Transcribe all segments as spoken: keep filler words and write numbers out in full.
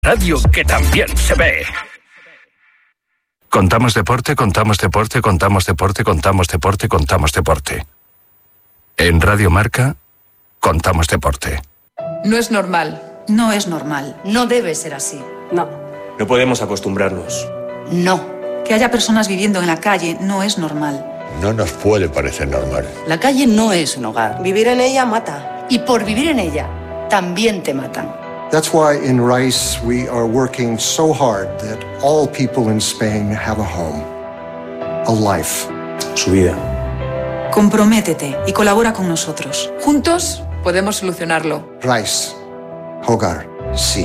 Radio que también se ve. Contamos deporte, contamos deporte, contamos deporte, contamos deporte, contamos deporte. En Radio Marca, contamos deporte. No es normal. No es normal. No debe ser así. No. No podemos acostumbrarnos. No. Que haya personas viviendo en la calle no es normal. No nos puede parecer normal. La calle no es un hogar. Vivir en ella mata. Y por vivir en ella, también te matan. That's why in Rice we are working so hard that all people in Spain have a home, a life. Su vida. Comprométete y colabora con nosotros. Juntos podemos solucionarlo. Rice, hogar, sí.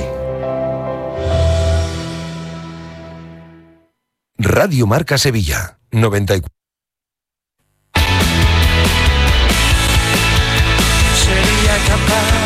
Radio Marca Sevilla, noventa y cuatro. Sería capaz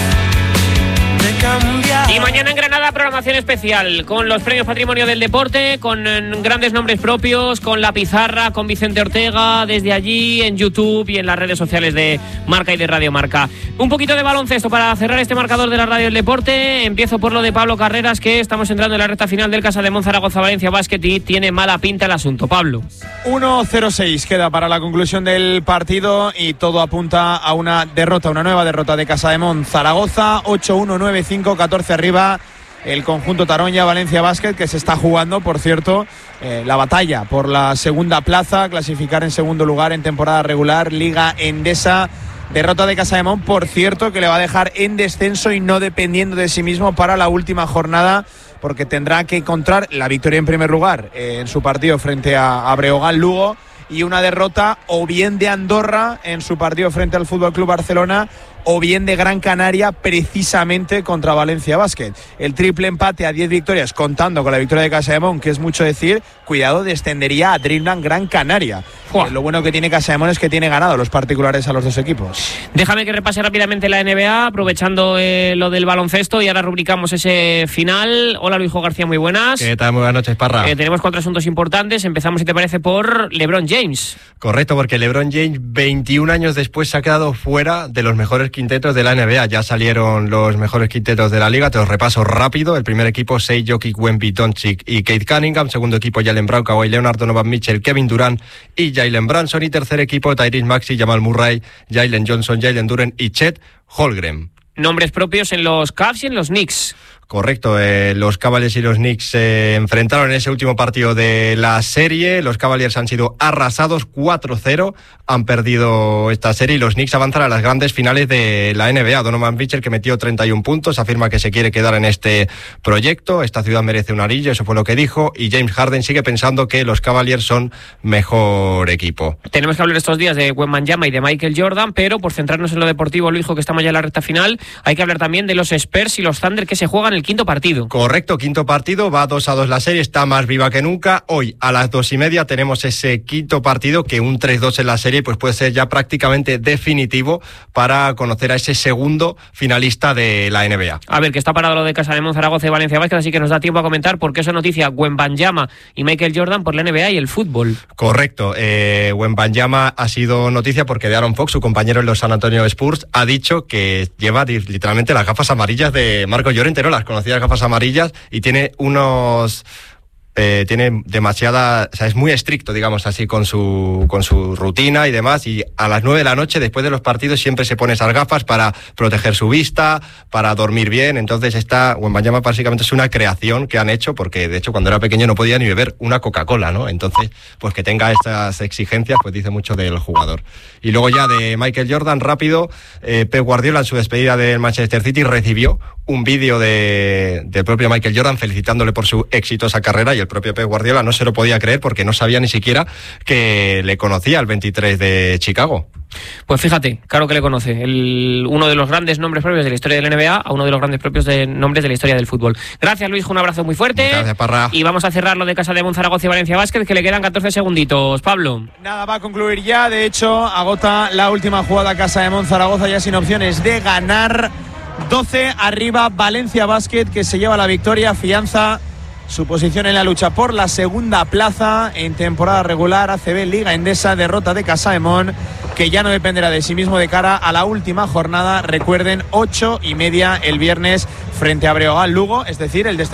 de cambiar. Y mañana en Granada, programación especial con los premios Patrimonio del Deporte, con eh, grandes nombres propios, con La Pizarra, con Vicente Ortega, desde allí en YouTube y en las redes sociales de Marca y de Radio Marca. Un poquito de baloncesto para cerrar este marcador de la Radio del Deporte. Empiezo por lo de Pablo Carreras, que estamos entrando en la recta final del Casademont Zaragoza Valencia Basket y tiene mala pinta el asunto. Pablo. uno cero seis queda para la conclusión del partido y todo apunta a una derrota, una nueva derrota de Casademont Zaragoza. Ocho uno, nueve cinco, catorce arriba el conjunto Taronja Valencia Basket, que se está jugando, por cierto, eh, la batalla por la segunda plaza, clasificar en segundo lugar en temporada regular, Liga Endesa. Derrota de Casademont, por cierto, que le va a dejar en descenso y no dependiendo de sí mismo para la última jornada, porque tendrá que encontrar la victoria en primer lugar eh, en su partido frente a, a Breogán Lugo, y una derrota o bien de Andorra en su partido frente al F C Barcelona, o bien de Gran Canaria precisamente contra Valencia Basket. El triple empate a diez victorias, contando con la victoria de Casademont, que es mucho decir, cuidado, descendería a Dreamland Gran Canaria. Eh, lo bueno que tiene Casademont es que tiene ganado los particulares a los dos equipos. Déjame que repase rápidamente la N B A, aprovechando eh, lo del baloncesto, y ahora rubricamos ese final. Hola, Luisjo García, muy buenas. ¿Qué tal? Muy buenas noches, Parra. Eh, tenemos cuatro asuntos importantes. Empezamos, si te parece, por LeBron James. Correcto, porque LeBron James, veintiún años después, se ha quedado fuera de los mejores quintetos de la N B A. Ya salieron los mejores quintetos de la liga, te los repaso rápido. El primer equipo, Shai, Jokic, Wemby, Doncic y Cade Cunningham. Segundo equipo, Jaylen Brown, Kawhi Leonard, Donovan Mitchell, Kevin Durant y Jalen Brunson. Y tercer equipo, Tyrese Maxey, Jamal Murray, Jalen Johnson, Jalen Duren y Chet Holmgren. Nombres propios en los Cavs y en los Knicks. Correcto, eh, los Cavaliers y los Knicks se enfrentaron en ese último partido de la serie. Los Cavaliers han sido arrasados cuatro cero, han perdido esta serie, y los Knicks avanzan a las grandes finales de la N B A. Donovan Mitchell, que metió treinta y un puntos, afirma que se quiere quedar en este proyecto. Esta ciudad merece un anillo, eso fue lo que dijo. Y James Harden sigue pensando que los Cavaliers son mejor equipo. Tenemos que hablar estos días de Wembanyama y de Michael Jordan, pero por centrarnos en lo deportivo, Luisjo, que estamos ya en la recta final, hay que hablar también de los Spurs y los Thunder, que se juegan el quinto partido. Correcto, quinto partido, va dos a dos la serie, está más viva que nunca. Hoy a las dos y media tenemos ese quinto partido, que un tres dos en la serie pues puede ser ya prácticamente definitivo para conocer a ese segundo finalista de la N B A. A ver, que está parado lo de Casademont Zaragoza y Valencia Basket, así que nos da tiempo a comentar por qué esa noticia, Wembanyama y Michael Jordan por la N B A y el fútbol. Correcto, eh, Wembanyama ha sido noticia porque De'Aaron Fox, su compañero en los San Antonio Spurs, ha dicho que lleva literalmente las gafas amarillas de Marco Llorente, ¿no? Las conocidas gafas amarillas, y tiene unos... Eh, tiene demasiada, o sea, es muy estricto, digamos así, con su con su rutina y demás, y a las nueve de la noche, después de los partidos, siempre se pone esas gafas para proteger su vista, para dormir bien. Entonces esta Wembanyama básicamente es una creación que han hecho, porque de hecho cuando era pequeño no podía ni beber una Coca-Cola, ¿no? Entonces, pues que tenga estas exigencias, pues dice mucho del jugador. Y luego ya de Michael Jordan, rápido, eh, Pep Guardiola, en su despedida del Manchester City, recibió un vídeo de, del propio Michael Jordan felicitándole por su exitosa carrera, y el propio Pep Guardiola no se lo podía creer porque no sabía ni siquiera que le conocía el veintitrés de Chicago. Pues fíjate, claro que le conoce, el, uno de los grandes nombres propios de la historia de la N B A a uno de los grandes propios de nombres de la historia del fútbol. Gracias, Luis, un abrazo muy fuerte. Muchas gracias, Parra. Y vamos a cerrar lo de Casademont Zaragoza y Valencia Basket, que le quedan catorce segunditos. Pablo. Nada, va a concluir ya, de hecho agota la última jugada Casademont Zaragoza, ya sin opciones de ganar. doce arriba Valencia Basket, que se lleva la victoria, afianza su posición en la lucha por la segunda plaza en temporada regular. A C B Liga Endesa, derrota de Casademont, que ya no dependerá de sí mismo de cara a la última jornada. Recuerden, ocho y media el viernes frente a Breogán Lugo, es decir, el descenso